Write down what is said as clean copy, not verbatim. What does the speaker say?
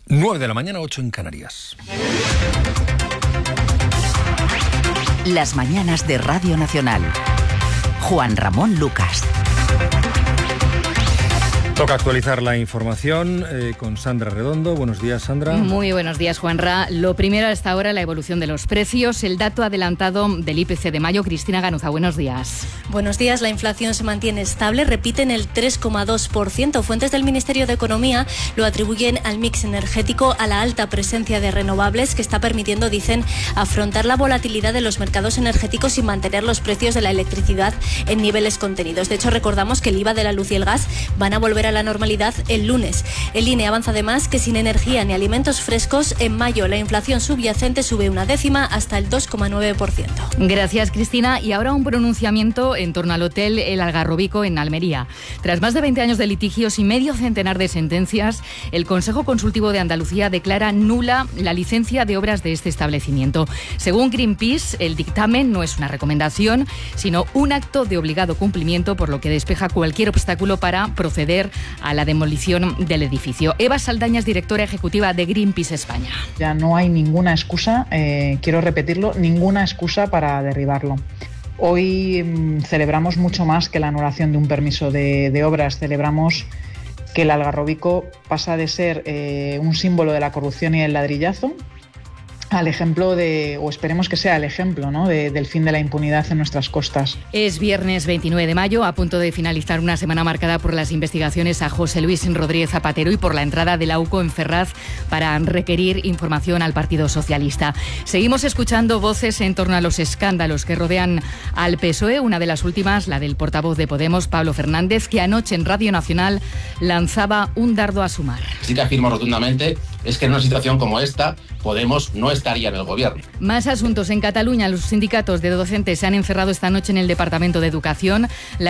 9 de la mañana, 8 en Canarias. Las mañanas de Radio Nacional. Juan Ramón Lucas. Toca actualizar la información con Sandra Redondo. Buenos días, Sandra. Muy buenos días, Juanra. Lo primero hasta ahora, la evolución de los precios. El dato adelantado del IPC de mayo. Cristina Ganuza, buenos días. Buenos días. La inflación se mantiene estable, repite en el 3,2%. Fuentes del Ministerio de Economía lo atribuyen al mix energético, a la alta presencia de renovables que está permitiendo, dicen, afrontar la volatilidad de los mercados energéticos y mantener los precios de la electricidad en niveles contenidos. De hecho, recordamos que el IVA de la luz y el gas van a volver a la normalidad el lunes. El INE avanza además que sin energía ni alimentos frescos, en mayo la inflación subyacente sube 0,1 hasta el 2,9%. Gracias, Cristina. Y ahora un pronunciamiento en torno al hotel El Algarrobico en Almería. Tras más de 20 años de litigios y medio centenar de sentencias, el Consejo Consultivo de Andalucía declara nula la licencia de obras de este establecimiento. Según Greenpeace, el dictamen no es una recomendación, sino un acto de obligado cumplimiento, por lo que despeja cualquier obstáculo para proceder a la demolición del edificio. Eva Saldaña es directora ejecutiva de Greenpeace España. Ya no hay ninguna excusa, quiero repetirlo, ninguna excusa para derribarlo. Hoy celebramos mucho más que la anulación de un permiso de obras. Celebramos que el Algarrobico pasa de ser un símbolo de la corrupción y el ladrillazo al ejemplo o esperemos que sea el ejemplo, ¿no?, del fin de la impunidad en nuestras costas. Es viernes 29 de mayo, a punto de finalizar una semana marcada por las investigaciones a José Luis Rodríguez Zapatero y por la entrada de la UCO en Ferraz para requerir información al Partido Socialista. Seguimos escuchando voces en torno a los escándalos que rodean al PSOE, una de las últimas, la del portavoz de Podemos, Pablo Fernández, que anoche en Radio Nacional lanzaba un dardo a su mar. Sí que afirmo rotundamente es que en una situación como esta, Podemos no estaría en el gobierno. Más asuntos. En Cataluña, los sindicatos de docentes se han encerrado esta noche en el Departamento de Educación.